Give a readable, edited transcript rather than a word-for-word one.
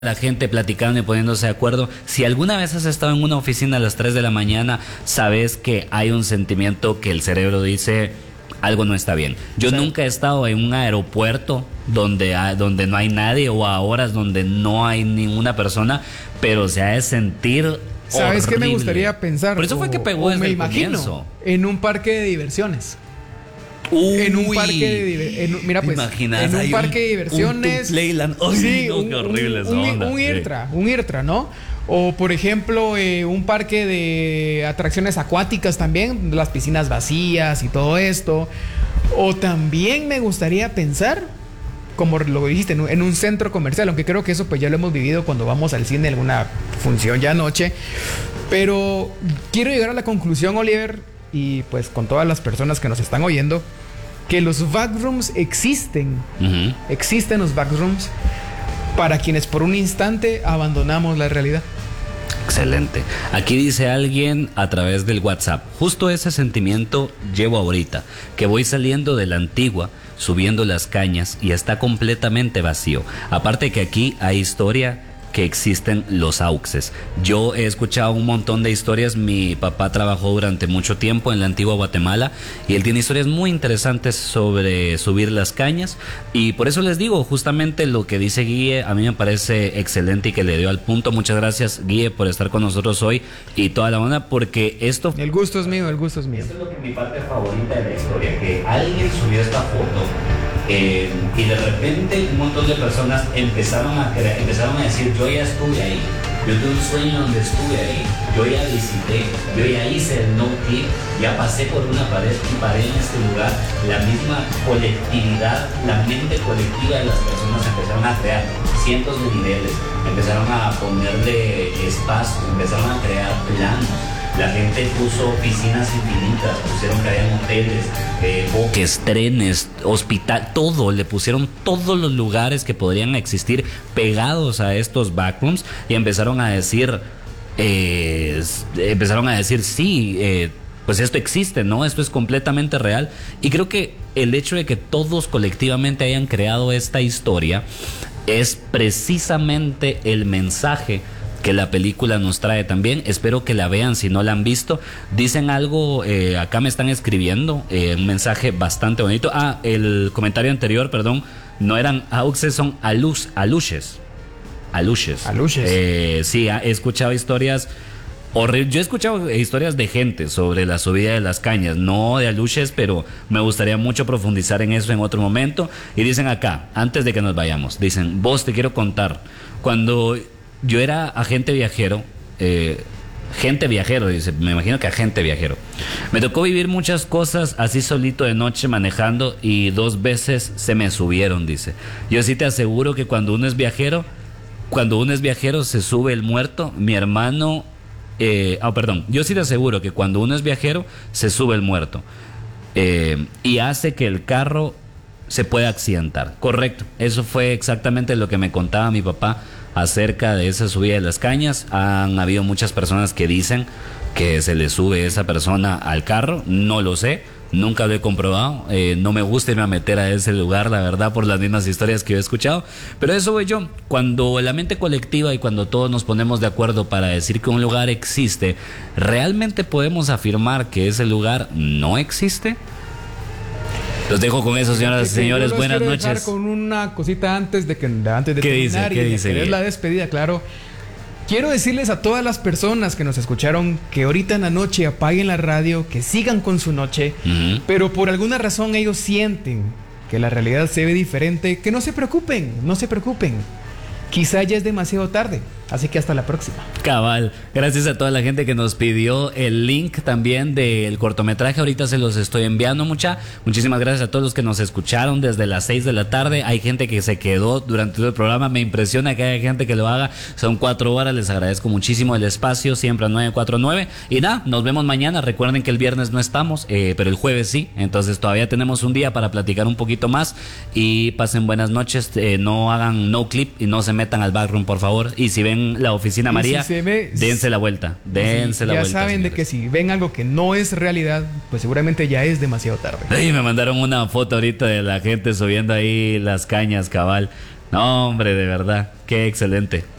La gente platicando y poniéndose de acuerdo. Si alguna vez has estado en una oficina a las 3 de la mañana, sabes que hay un sentimiento que el cerebro dice algo no está bien. Yo nunca he estado en un aeropuerto donde no hay nadie o a horas donde no hay ninguna persona, pero se ha de sentir ¿Sabes qué me horrible. gustaría pensar? Por eso fue que pegó desde me el imagino, comienzo. en un parque de diversiones. Uy, En un parque de diversiones. Mira, pues, en un parque de diversiones. Un Playland. Ay, sí, no, qué horrible esa onda. Un IRTRA, ¿no? O, por ejemplo, un parque de atracciones acuáticas también, las piscinas vacías y todo esto. O también me gustaría pensar, como lo dijiste, en un centro comercial, aunque creo que eso pues ya lo hemos vivido cuando vamos al cine, alguna función ya anoche. Pero quiero llegar a la conclusión, Oliver, y pues con todas las personas que nos están oyendo, que los backrooms existen. Ujú. Existen los backrooms para quienes por un instante abandonamos la realidad. Excelente. Aquí dice alguien a través del WhatsApp: justo ese sentimiento llevo ahorita, que voy saliendo de la Antigua, subiendo las cañas y está completamente vacío. Aparte que aquí hay historia, que existen los auxes. Yo he escuchado un montón de historias. Mi papá trabajó durante mucho tiempo en la antigua Guatemala y él tiene historias muy interesantes sobre subir las cañas, y por eso les digo, justamente lo que dice Guille a mí me parece excelente y que le dio al punto. Muchas gracias, Guille, por estar con nosotros hoy y toda la onda, porque esto... El gusto es mío, el gusto es mío. Esto es lo que mi parte favorita de la historia, que alguien subió esta foto y de repente un montón de personas empezaron a decir: yo ya estuve ahí, yo tuve un sueño donde estuve ahí, yo ya visité, yo ya hice el no clip, ya pasé por una pared y paré en este lugar. La misma colectividad, la mente colectiva de las personas empezaron a crear cientos de niveles, empezaron a ponerle espacios, empezaron a crear planos. La gente puso piscinas infinitas, pusieron que habían hoteles, boques, trenes, hospital, todo, le pusieron todos los lugares que podrían existir pegados a estos backrooms y empezaron a decir sí, pues esto existe, ¿no? Esto es completamente real. Y creo que el hecho de que todos colectivamente hayan creado esta historia es precisamente el mensaje que la película nos trae también. Espero que la vean si no la han visto. Dicen algo, acá me están escribiendo un mensaje bastante bonito. El comentario anterior, perdón, no eran auxes, son aluches. Sí, he escuchado historias horribles. Yo he escuchado historias de gente sobre la subida de las cañas, no de aluches, pero me gustaría mucho profundizar en eso en otro momento. Y dicen acá, antes de que nos vayamos, dicen: vos, te quiero contar, cuando yo era agente viajero, dice, me imagino que agente viajero, me tocó vivir muchas cosas así solito de noche manejando y 2 veces se me subieron, dice. Yo sí te aseguro que cuando uno es viajero se sube el muerto. Mi hermano, yo sí te aseguro que cuando uno es viajero se sube el muerto y hace que el carro se pueda accidentar. Correcto, eso fue exactamente lo que me contaba mi papá acerca de esa subida de las cañas. Han habido muchas personas que dicen que se le sube esa persona al carro. No lo sé, nunca lo he comprobado. No me gusta irme a meter a ese lugar, la verdad, por las mismas historias que yo he escuchado. Pero eso voy yo. Cuando la mente colectiva y cuando todos nos ponemos de acuerdo para decir que un lugar existe, ¿realmente podemos afirmar que ese lugar no existe? Los dejo con eso, señoras y señores. Buenas noches. Dejar con una cosita antes de terminar. ¿Qué dice? Es la despedida, claro. Quiero decirles a todas las personas que nos escucharon que ahorita en la noche apaguen la radio, que sigan con su noche, pero por alguna razón ellos sienten que la realidad se ve diferente, que no se preocupen. Quizá ya es demasiado tarde, así que hasta la próxima. Cabal, gracias a toda la gente que nos pidió el link también del cortometraje. Ahorita se los estoy enviando, muchísimas gracias a todos los que nos escucharon desde las 6 de la tarde. Hay gente que se quedó durante todo el programa, me impresiona que haya gente que lo haga. Son 4 horas, les agradezco muchísimo el espacio, siempre a 949. Y nada, nos vemos mañana. Recuerden que el viernes no estamos, pero el jueves sí, entonces todavía tenemos un día para platicar un poquito más. Y pasen buenas noches, no hagan no clip y no se metan al backroom, por favor. Y si ven la oficina María, dense la vuelta. Ya saben, señores, de que si ven algo que no es realidad, pues seguramente ya es demasiado tarde. Y me mandaron una foto ahorita de la gente subiendo ahí las cañas, cabal. No, hombre, de verdad. qué excelente.